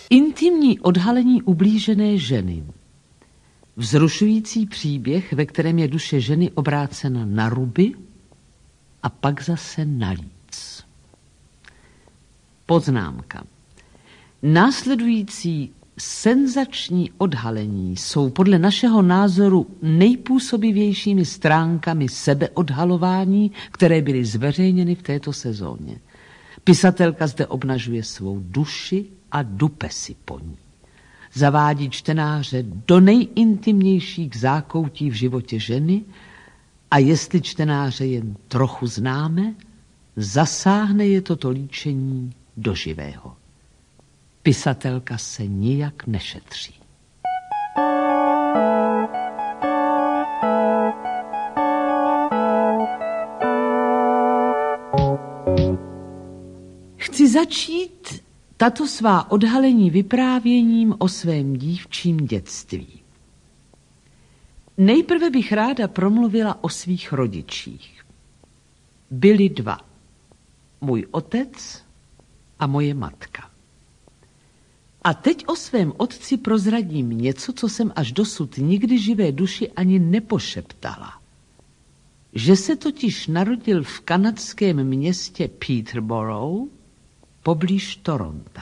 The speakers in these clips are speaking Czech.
Intimní odhalení ublížené ženy. Vzrušující příběh, ve kterém je duše ženy obrácena na ruby a pak zase na líc. Poznámka. Následující senzační odhalení jsou podle našeho názoru nejpůsobivějšími stránkami sebeodhalování, které byly zveřejněny v této sezóně. Pisatelka zde obnažuje svou duši a dupe si po ní. Zavádí čtenáře do nejintimnějších zákoutí v životě ženy a jestli čtenáře jen trochu známe, zasáhne je toto líčení do živého. Pisatelka se nijak nešetří. Chci začít tato svá odhalení vyprávěním o svém dívčím dětství. Nejprve bych ráda promluvila o svých rodičích. Byli dva. Můj otec a moje matka. A teď o svém otci prozradím něco, co jsem až dosud nikdy živé duši ani nepošeptala. Že se totiž narodil v kanadském městě Peterborough, poblíž Toronta.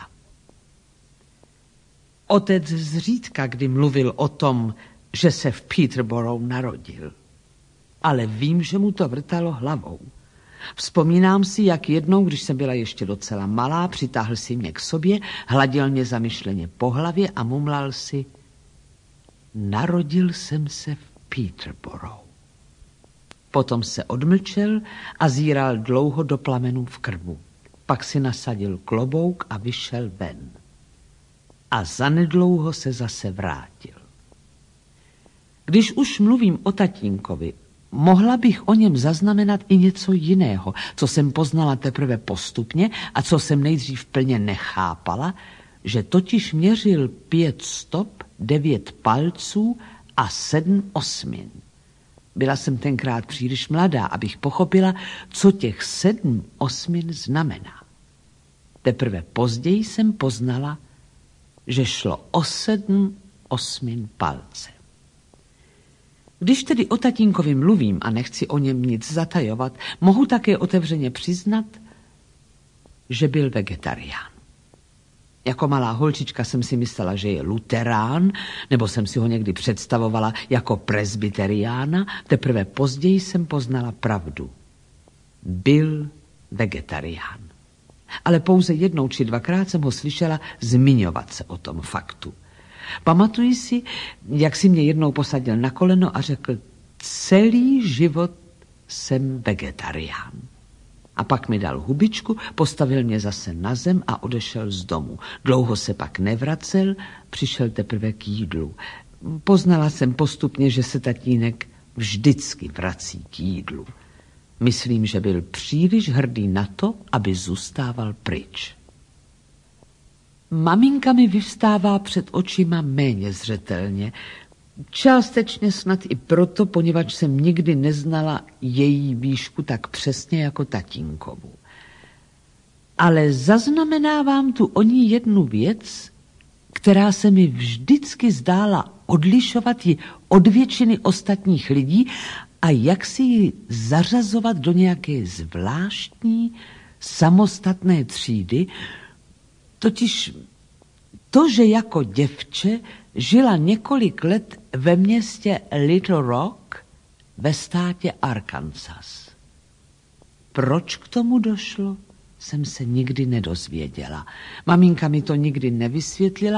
Otec zřídka kdy mluvil o tom, že se v Peterborough narodil. Ale vím, že mu to vrtalo hlavou. Vzpomínám si, jak jednou, když jsem byla ještě docela malá, přitáhl si mě k sobě, hladil mě zamyšleně po hlavě a mumlal si: narodil jsem se v Peterborough. Potom se odmlčel a zíral dlouho do plamenů v krbu. Pak si nasadil klobouk a vyšel ven. A zanedlouho se zase vrátil. Když už mluvím o tatínkovi, mohla bych o něm zaznamenat i něco jiného, co jsem poznala teprve postupně a co jsem nejdřív plně nechápala, že totiž měřil 5 stop, 9 palců a 7 osmin. Byla jsem tenkrát příliš mladá, abych pochopila, co těch 7 osmin znamená. Teprve později jsem poznala, že šlo o 7 osmin palce. Když tedy o tatínkovi mluvím a nechci o něm nic zatajovat, mohu také otevřeně přiznat, že byl vegetarián. Jako malá holčička jsem si myslela, že je luterán, nebo jsem si ho někdy představovala jako presbyteriána, teprve později jsem poznala pravdu. Byl vegetarián. Ale pouze 1 či 2krát jsem ho slyšela zmiňovat se o tom faktu. Pamatuji si, jak si mě jednou posadil na koleno a řekl: celý život jsem vegetarián. A pak mi dal hubičku, postavil mě zase na zem a odešel z domu. Dlouho se pak nevracel, přišel teprve k jídlu. Poznala jsem postupně, že se tatínek vždycky vrací k jídlu. Myslím, že byl příliš hrdý na to, aby zůstával pryč. Maminka mi vyvstává před očima méně zřetelně. Částečně snad i proto, poněvadž jsem nikdy neznala její výšku tak přesně jako tatínkovu. Ale zaznamenávám tu o ní jednu věc, která se mi vždycky zdála odlišovat ji od většiny ostatních lidí a jak si ji zařazovat do nějaké zvláštní, samostatné třídy, totiž to, že jako děvče žila několik let ve městě Little Rock ve státě Arkansas. Proč k tomu došlo, jsem se nikdy nedozvěděla. Maminka mi to nikdy nevysvětlila